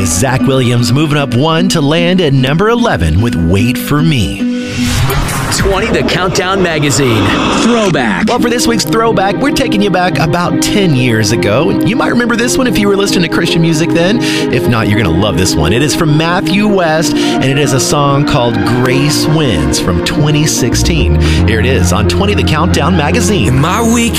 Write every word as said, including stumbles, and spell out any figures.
Zach Williams moving up one to land at number eleven with Wait For Me. twenty The Countdown Magazine Throwback. Well, for this week's Throwback, we're taking you back about ten years ago. You might remember this one if you were listening to Christian music then. If not, you're going to love this one. It is from Matthew West, and it is a song called Grace Wins from twenty sixteen. Here it is on twenty The Countdown Magazine. In my week